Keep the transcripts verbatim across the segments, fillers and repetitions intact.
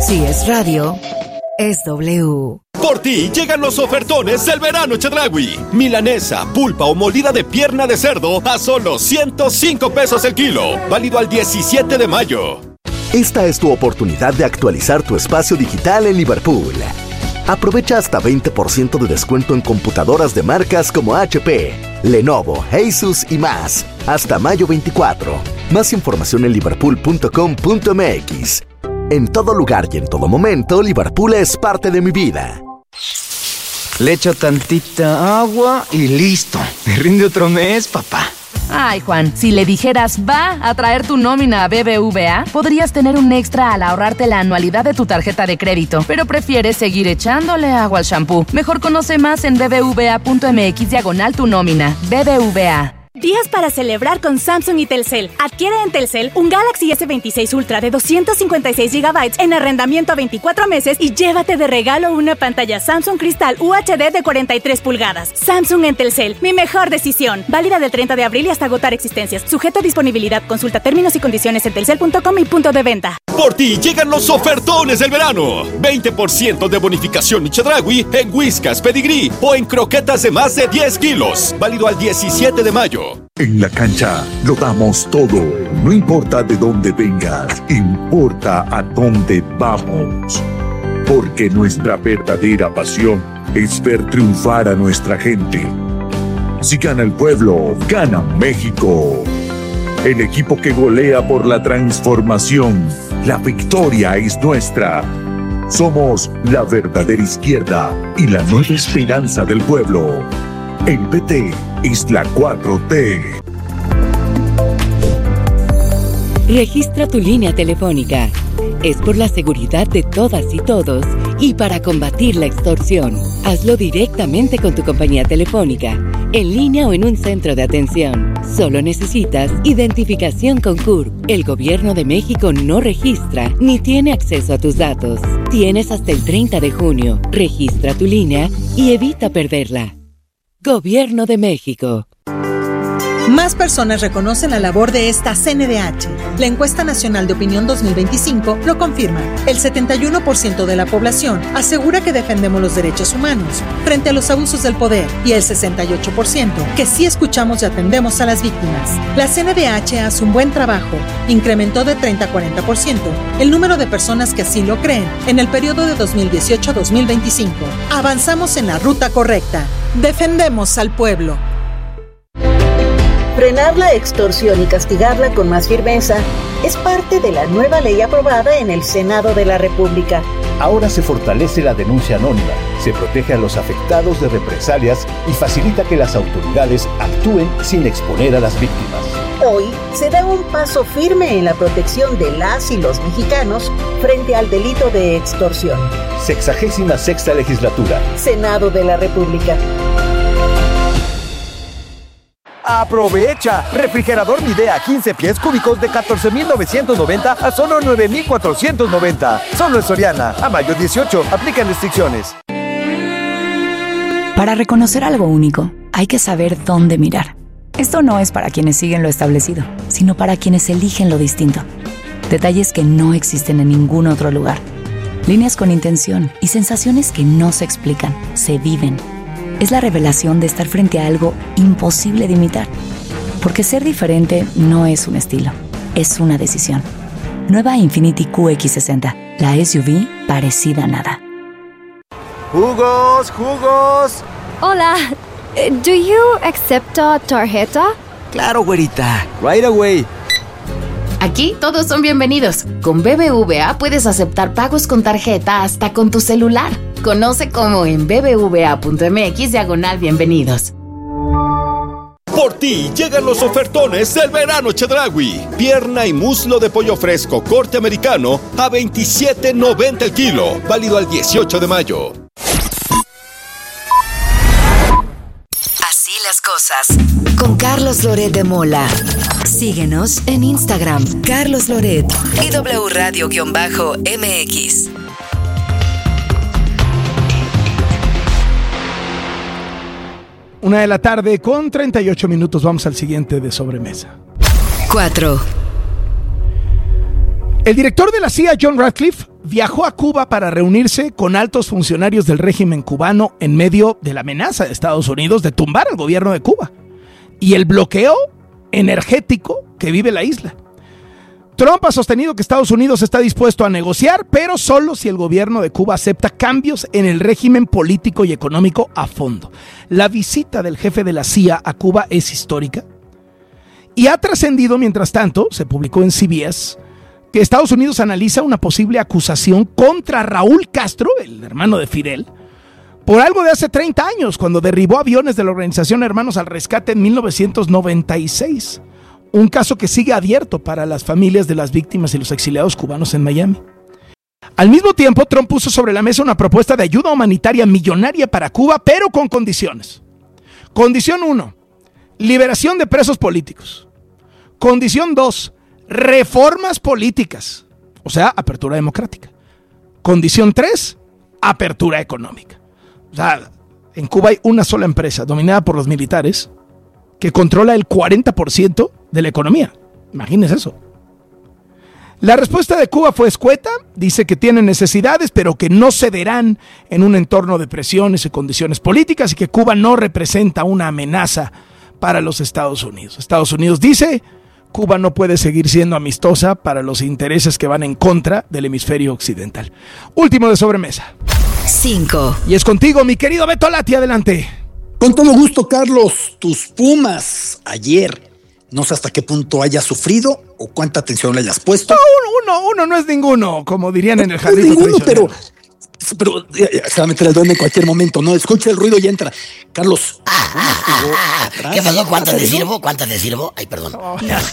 Si es radio, es W. Por ti llegan los ofertones del verano Chedraui. Milanesa, pulpa o molida de pierna de cerdo a solo ciento cinco pesos el kilo. Válido al diecisiete de mayo. Esta es tu oportunidad de actualizar tu espacio digital en Liverpool. Aprovecha hasta veinte por ciento de descuento en computadoras de marcas como H P, Lenovo, Asus y más. Hasta mayo veinticuatro. Más información en liverpool punto com punto m x. En todo lugar y en todo momento, Liverpool es parte de mi vida. Le echo tantita agua y listo. Me rinde otro mes, papá. Ay, Juan, si le dijeras va a traer tu nómina a B B V A, podrías tener un extra al ahorrarte la anualidad de tu tarjeta de crédito, pero prefieres seguir echándole agua al shampoo. Mejor conoce más en bbva punto m x diagonal tu nómina. B B V A. Días para celebrar con Samsung y Telcel. Adquiere en Telcel un Galaxy S veintiséis Ultra de doscientos cincuenta y seis gigabytes en arrendamiento a veinticuatro meses y llévate de regalo una pantalla Samsung Crystal U H D de cuarenta y tres pulgadas. Samsung en Telcel, mi mejor decisión. Válida del treinta de abril y hasta agotar existencias. Sujeto a disponibilidad. Consulta términos y condiciones en telcel punto com y punto de venta. Por ti llegan los ofertones del verano. veinte por ciento de bonificación y Chedraui en Whiskas, Pedigree o en croquetas de más de diez kilos. Válido al diecisiete de mayo. En la cancha lo damos todo. No importa de dónde vengas, importa a dónde vamos. Porque nuestra verdadera pasión es ver triunfar a nuestra gente. Si gana el pueblo, gana México. El equipo que golea por la transformación. La victoria es nuestra. Somos la verdadera izquierda y la nueva esperanza del pueblo. El P T es la cuatro T. Registra tu línea telefónica. Es por la seguridad de todas y todos y para combatir la extorsión. Hazlo directamente con tu compañía telefónica, en línea o en un centro de atención. Solo necesitas identificación con C U R P. El Gobierno de México no registra ni tiene acceso a tus datos. Tienes hasta el treinta de junio. Registra tu línea y evita perderla. Gobierno de México. Más personas reconocen la labor de esta C N D H. La Encuesta Nacional de Opinión dos mil veinticinco lo confirma. El setenta y uno por ciento de la población asegura que defendemos los derechos humanos frente a los abusos del poder y el sesenta y ocho por ciento que sí escuchamos y atendemos a las víctimas. La C N D H hace un buen trabajo. Incrementó de treinta a cuarenta por ciento el número de personas que así lo creen en el periodo de dos mil dieciocho a dos mil veinticinco. Avanzamos en la ruta correcta. Defendemos al pueblo. Frenar la extorsión y castigarla con más firmeza es parte de la nueva ley aprobada en el Senado de la República. Ahora se fortalece la denuncia anónima, se protege a los afectados de represalias y facilita que las autoridades actúen sin exponer a las víctimas. Hoy se da un paso firme en la protección de las y los mexicanos frente al delito de extorsión. Sexagésima sexta legislatura. Senado de la República. ¡Aprovecha! Refrigerador Midea quince pies cúbicos de catorce mil novecientos noventa a solo nueve mil cuatrocientos noventa. Solo en Soriana. A mayo dieciocho. Aplican restricciones. Para reconocer algo único, hay que saber dónde mirar. Esto no es para quienes siguen lo establecido, sino para quienes eligen lo distinto. Detalles que no existen en ningún otro lugar. Líneas con intención y sensaciones que no se explican, se viven. Es la revelación de estar frente a algo imposible de imitar. Porque ser diferente no es un estilo, es una decisión. Nueva Infiniti Q X sesenta, la S U V parecida a nada. ¡Jugos, jugos! Hola, ¿do you accept a tarjeta? Claro, güerita. Right away. Aquí todos son bienvenidos. Con B B V A puedes aceptar pagos con tarjeta hasta con tu celular. Conoce cómo en bbva punto m x diagonal bienvenidos. Por ti llegan los ofertones del verano Chedraui. Pierna y muslo de pollo fresco corte americano a veintisiete noventa el kilo. Válido al dieciocho de mayo. Así las cosas. Con Carlos Loret de Mola. Síguenos en Instagram, Carlos Loret y W Radio-M X. Una de la tarde con treinta y ocho minutos. Vamos al siguiente de sobremesa. cuatro. El director de la C I A, John Ratcliffe, viajó a Cuba para reunirse con altos funcionarios del régimen cubano en medio de la amenaza de Estados Unidos de tumbar al gobierno de Cuba y el bloqueo energético que vive la isla. Trump ha sostenido que Estados Unidos está dispuesto a negociar, pero solo si el gobierno de Cuba acepta cambios en el régimen político y económico a fondo. La visita del jefe de la C I A a Cuba es histórica y ha trascendido, mientras tanto, se publicó en C B S, que Estados Unidos analiza una posible acusación contra Raúl Castro, el hermano de Fidel, por algo de hace treinta años, cuando derribó aviones de la organización Hermanos al Rescate en mil novecientos noventa y seis. Un caso que sigue abierto para las familias de las víctimas y los exiliados cubanos en Miami. Al mismo tiempo, Trump puso sobre la mesa una propuesta de ayuda humanitaria millonaria para Cuba, pero con condiciones. Condición uno, liberación de presos políticos. Condición dos, reformas políticas, o sea, apertura democrática. Condición tres, apertura económica. O sea, en Cuba hay una sola empresa dominada por los militares que controla el cuarenta por ciento de la economía. Imagínense eso. La respuesta de Cuba fue escueta, dice que tienen necesidades, pero que no cederán en un entorno de presiones y condiciones políticas y que Cuba no representa una amenaza para los Estados Unidos. Estados Unidos dice, Cuba no puede seguir siendo amistosa para los intereses que van en contra del hemisferio occidental. Último de sobremesa. cinco. Y es contigo, mi querido Beto Lati, adelante. Con todo gusto, Carlos. Tus Pumas ayer, no sé hasta qué punto hayas sufrido o cuánta atención le hayas puesto. No, uno, uno, uno no es ninguno, como dirían en el jardín. No es ninguno, pero, pero eh, se va a meter el duende en cualquier momento, ¿no? Escucha el ruido y entra. Carlos. Ah, ah, ah, ah. ¿Qué pasó? ¿Cuántas te sirvo? ¿Cuántas te sirvo? Ay, perdón. Oh.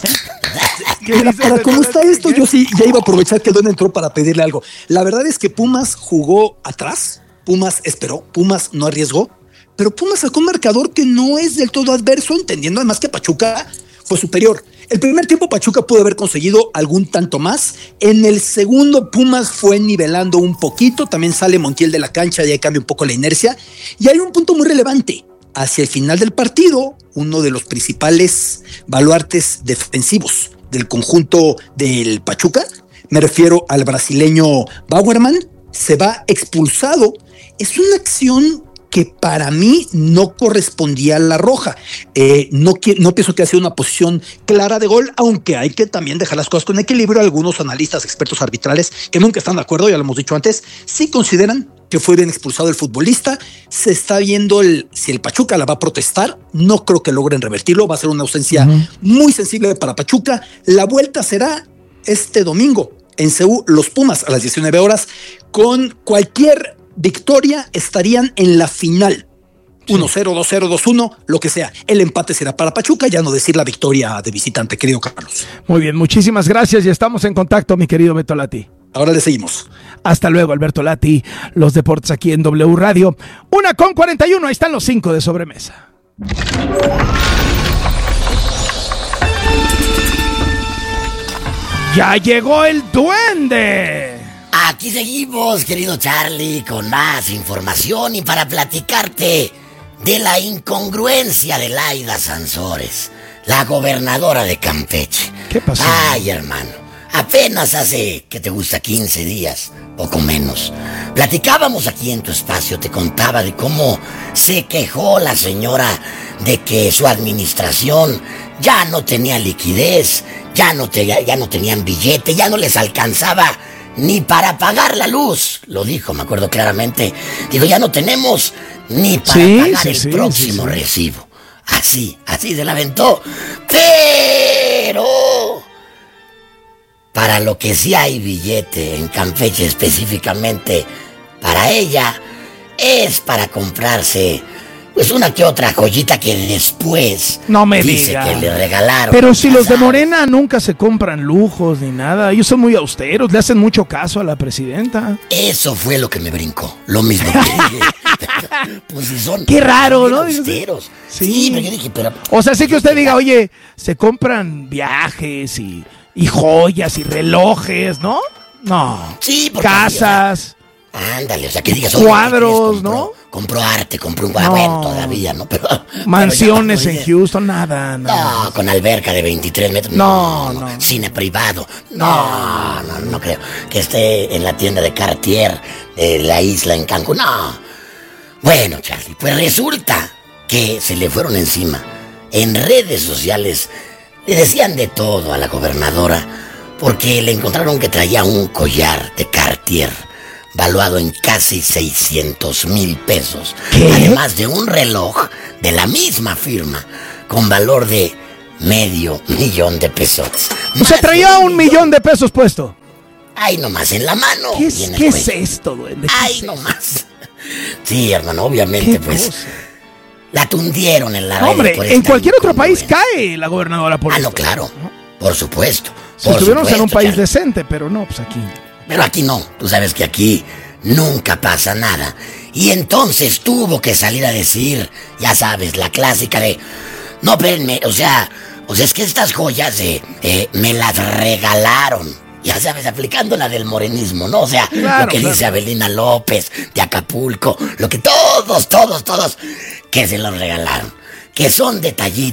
Para, para cómo está esto, yo sí ya iba a aprovechar que el duende entró para pedirle algo. La verdad es que Pumas jugó atrás, Pumas esperó, Pumas no arriesgó. Pero Pumas sacó un marcador que no es del todo adverso, entendiendo además que Pachuca fue superior. El primer tiempo Pachuca pudo haber conseguido algún tanto más. En el segundo Pumas fue nivelando un poquito. También sale Montiel de la cancha y ahí cambia un poco la inercia. Y hay un punto muy relevante. Hacia el final del partido, uno de los principales baluartes defensivos del conjunto del Pachuca, me refiero al brasileño Bauerman, se va expulsado. Es una acción que para mí no correspondía a la roja. Eh, no, no pienso que haya sido una posición clara de gol, aunque hay que también dejar las cosas con equilibrio. Algunos analistas, expertos arbitrales, que nunca están de acuerdo, ya lo hemos dicho antes, sí consideran que fue bien expulsado el futbolista. Se está viendo el, si el Pachuca la va a protestar. No creo que logren revertirlo. Va a ser una ausencia uh-huh. muy sensible para Pachuca. La vuelta será este domingo en Seúl. Los Pumas a las diecinueve horas, con cualquier victoria estarían en la final. uno cero, dos cero, dos uno, lo que sea. El empate será para Pachuca, ya no decir la victoria de visitante, querido Carlos. Muy bien, muchísimas gracias y estamos en contacto, mi querido Beto Lati. Ahora le seguimos. Hasta luego, Alberto Lati. Los deportes aquí en W Radio. Una con cuarenta y uno, ahí están los cinco de sobremesa. ¡Ya llegó el duende! Aquí seguimos, querido Charlie, con más información y para platicarte de la incongruencia de Laida Sansores, la gobernadora de Campeche. ¿Qué pasó? Ay, hermano, apenas hace, ¿qué te gusta? quince días, poco menos. Platicábamos aquí en tu espacio, te contaba de cómo se quejó la señora de que su administración ya no tenía liquidez, ya no, te, ya no tenían billete, ya no les alcanzaba ni para pagar la luz, lo dijo, me acuerdo claramente. Digo, ya no tenemos ni para sí, pagar sí, el sí, próximo sí, sí. recibo. Así, así se la aventó. Pero para lo que sí hay billete en Campeche específicamente para ella, es para comprarse pues una que otra joyita que después no me dice diga. que le regalaron. Pero si los de Morena nunca se compran lujos ni nada, ellos son muy austeros, le hacen mucho caso a la presidenta. Eso fue lo que me brincó, lo mismo que dije. Pues si son qué raro, ¿no? Austeros. Sí, sí, pero yo dije, pero o sea, sí que usted diga, oye, se compran viajes y, y joyas y relojes, ¿no? No. Sí, porque casas. Ándale, o sea, que digas cuadros, ¿no? compró arte, compró un no. bueno, todavía, ¿no? Pero mansiones pero en Houston, nada, nada. No, con alberca de veintitrés metros. No, no, no. no. Cine privado. No, no, no, no creo. Que esté en la tienda de Cartier de la isla en Cancún. No. Bueno, Charlie, pues resulta que se le fueron encima. En redes sociales le decían de todo a la gobernadora porque le encontraron que traía un collar de Cartier valuado en casi seiscientos mil pesos. ¿Qué? Además de un reloj de la misma firma con valor de medio millón de pesos. O sea, traía un millón de pesos puesto. Ay, nomás en la mano. ¿Qué es, ¿qué es esto, duende? Ay, nomás. Sí, hermano, obviamente, pues... cosa? La tundieron en la Hombre, por en cualquier otro país cae la gobernadora por Ah, esto. no, claro. Por supuesto. Si por estuviéramos supuesto, en un país Charlie. decente, pero no, pues aquí. Pero aquí no. Tú sabes que aquí nunca pasa nada. Y entonces tuvo que salir a decir, ya sabes, la clásica de... No, espérenme, o sea... O sea, es que estas joyas eh, eh, me las regalaron. Ya sabes, aplicando la del morenismo, ¿no? O sea, claro, lo que claro. dice Avelina López de Acapulco, lo que todos, todos, todos, que se los regalaron. Que son detallitos